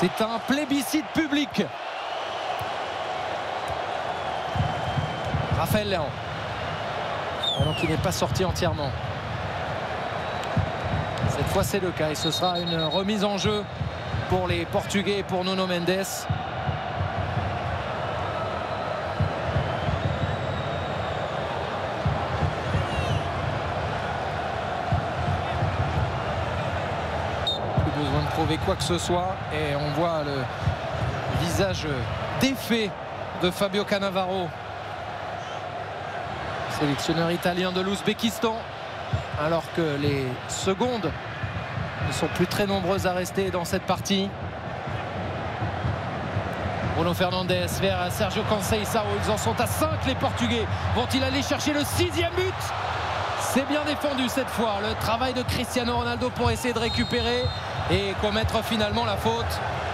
C'est un plébiscite public. Raphaël Léon. Alors qu'il n'est pas sorti entièrement. Cette fois c'est le cas et ce sera une remise en jeu pour les Portugais et pour Nuno Mendes. Plus besoin de prouver quoi que ce soit et on voit le visage défait de Fabio Cannavaro, sélectionneur italien de l'Ouzbékistan, alors que les secondes ne sont plus très nombreuses à rester dans cette partie. Bruno Fernandes vers Sergio Conceição. Ils en sont à 5 les Portugais. Vont-ils aller chercher le 6e but? C'est bien défendu cette fois. Le travail de Cristiano Ronaldo pour essayer de récupérer et commettre finalement la faute.